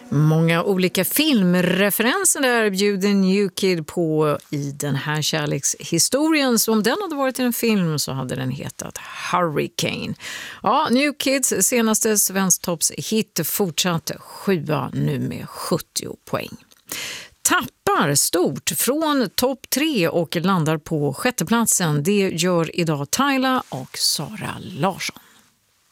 Många olika filmreferenser där bjuder New Kid på i den här kärlekshistorien. Så om den hade varit en film så hade den hetat Hurricane. Ja, New Kids senaste svensktoppshit fortsatte 7 nu med 70 poäng. Tappar stort från topp 3 och landar på 6:e platsen. Det gör idag Tyla och Sara Larsson.